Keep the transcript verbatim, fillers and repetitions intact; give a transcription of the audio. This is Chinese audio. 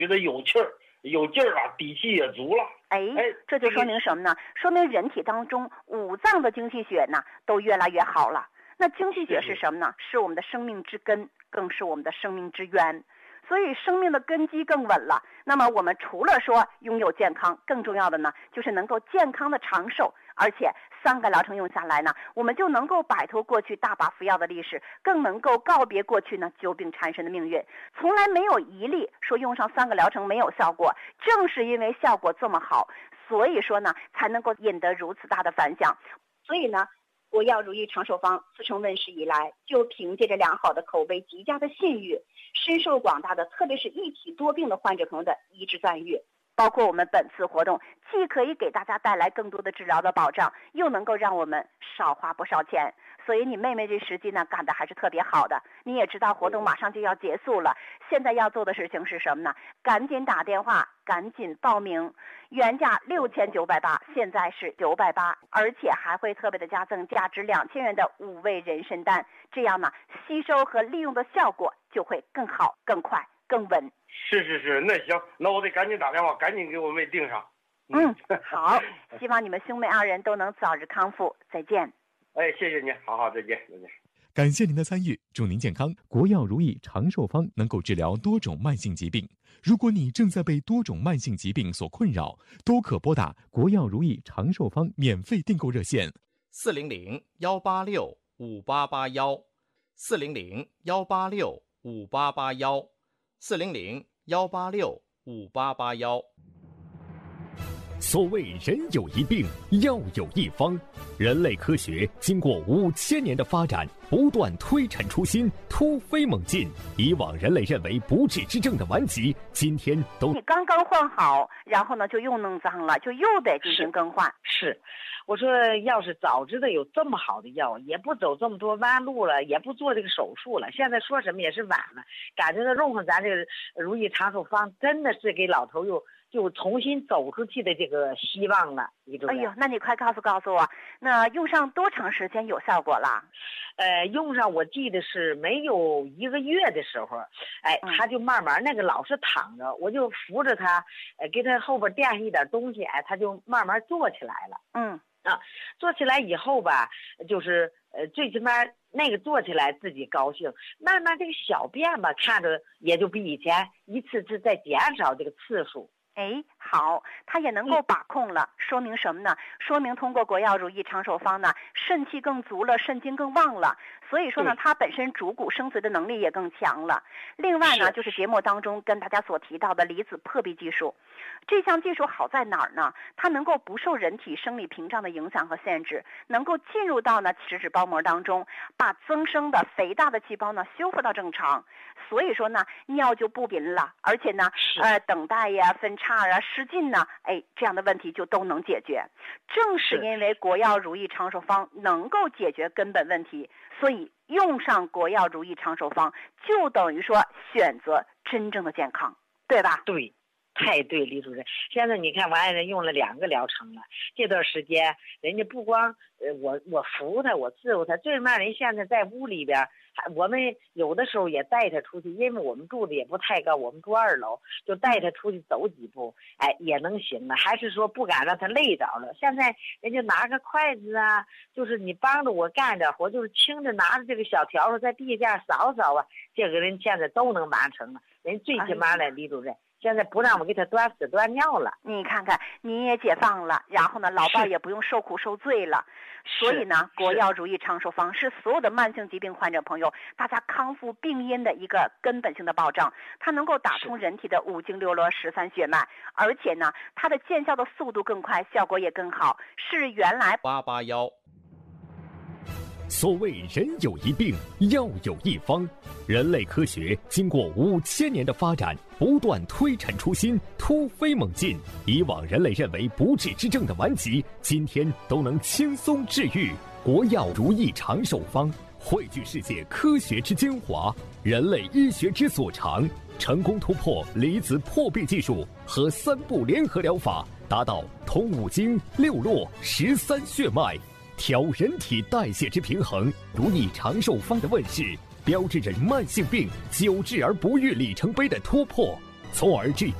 觉得有气儿、有劲儿啊，底气也足了。 哎，这就说明什么呢？说明人体当中五脏的精气血呢都越来越好了。那精气血是什么呢？是我们的生命之根，更是我们的生命之源。所以生命的根基更稳了。那么我们除了说拥有健康，更重要的呢，就是能够健康的长寿。而且三个疗程用下来呢，我们就能够摆脱过去大把服药的历史，更能够告别过去呢久病缠身的命运。从来没有一例说用上三个疗程没有效果，正是因为效果这么好，所以说呢才能够引得如此大的反响。所以呢，国药如意长寿方自从问世以来，就凭借着良好的口碑、极佳的信誉，深受广大的特别是一体多病的患者朋友的一致赞誉。包括我们本次活动既可以给大家带来更多的治疗的保障，又能够让我们少花不少钱。所以你妹妹这时机呢赶得还是特别好的。你也知道活动马上就要结束了，现在要做的事情是什么呢？赶紧打电话，赶紧报名。原价六千九百八，现在是九百八，而且还会特别的加赠价值两千元的五味人参丹，这样呢吸收和利用的效果就会更好、更快、更稳。 是是是，那行，那我得赶紧打电话，赶紧给我妹订上。 嗯，好，希望你们兄妹二人都能早日康复。再见。 哎，谢谢您，好好，再见，再见。 感谢您的参与，祝您健康。国药如意长寿方能够治疗多种慢性疾病。如果你正在被多种慢性疾病所困扰，都可拨打国药如意长寿方免费订购热线： 四零零幺八六五八八幺，四零零幺八六五八八幺，四零零幺八六五八八幺。 所谓人有一病，药有一方。人类科学经过五千年的发展，不断推陈出新，突飞猛进。以往人类认为不治之症的顽疾，今天都你刚刚换好，然后呢就又弄脏了，就又得进行更换。 是，我说要是早知道有这么好的药，也不走这么多弯路了，也不做这个手术了。现在说什么也是晚了。感觉到用上咱这个如意长寿方，真的是给老头又就重新走出去的这个希望了。 哎呦，那你快告诉告诉我，那用上多长时间有效果了？ 呃，用上我记得是没有一个月的时候，哎， 嗯、 他就慢慢那个老是躺着，我就扶着他，呃，给他后边垫上一点东西，哎，他就慢慢坐起来了。 嗯啊，坐起来以后吧，就是呃，最起码那个坐起来自己高兴，慢慢这个小便吧，看着也就比以前一次次在减少这个次数。 哎，好，他也能够把控了，说明什么呢？说明通过国药如意长寿方呢，肾气更足了，肾精更旺了，所以说呢，它本身主骨生髓的能力也更强了。另外呢，就是节目当中跟大家所提到的离子破壁技术，这项技术好在哪儿呢？它能够不受人体生理屏障的影响和限制，能够进入到呢实质包膜当中，把增生的肥大的细胞呢修复到正常。所以说呢，尿就不频了，而且呢，呃，等待呀、分叉啊、失禁呢，哎，这样的问题就都能解决。正是因为国药如意长寿方能够解决根本问题，所以用上国药如意长寿方，就等于说选择真正的健康，对吧？ 对。太对，李主任。现在你看，我爱人用了两个疗程了。这段时间，人家不光呃我我扶他，我伺候他，最起码人现在在屋里边，还我们有的时候也带他出去，因为我们住的也不太高，我们住二楼，就带他出去走几步，哎，也能行了。还是说不敢让他累着了。现在人家拿个筷子啊，就是你帮着我干点活，就是轻着拿着这个小笤帚在地下扫扫啊，这个人现在都能完成了。人最起码的，李主任。现在不让我给他端屎端尿了， 你看看，你也解放了，然后呢，老伴也不用受苦受罪了。所以呢，国药如意长寿方是所有的慢性疾病患者朋友大家康复病因的一个根本性的保障。它能够打通人体的五经六络十三血脉，而且呢，它的见效的速度更快，效果也更好，是原来八八幺。 所谓人有一病，药有一方。人类科学经过五千年的发展，不断推陈出新，突飞猛进。以往人类认为不治之症的顽疾，今天都能轻松治愈。国药如意长寿方汇聚世界科学之精华，人类医学之所长，成功突破离子破壁技术和三步联合疗法，达到通五经、六络、十三血脉，调人体代谢之平衡。如意长寿方的问世，标志着慢性病久治而不愈里程碑的突破。 从而至